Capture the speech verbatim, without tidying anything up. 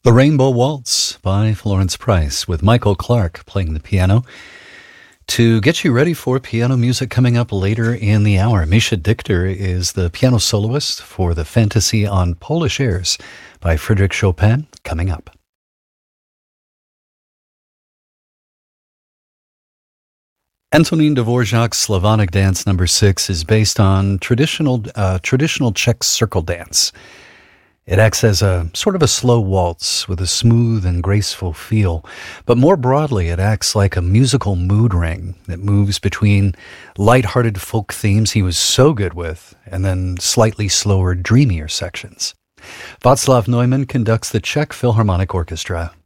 The Rainbow Waltz by Florence Price with Michael Clark playing the piano to get you ready for piano music coming up later in the hour. Misha Dichter is the piano soloist for the Fantasy on Polish Airs by Frédéric Chopin coming up. Antonín Dvořák's Slavonic Dance Number Six is based on traditional uh, traditional Czech circle dance. It acts as a sort of a slow waltz with a smooth and graceful feel, but more broadly, it acts like a musical mood ring that moves between light-hearted folk themes he was so good with and then slightly slower, dreamier sections. Václav Neumann conducts the Czech Philharmonic Orchestra.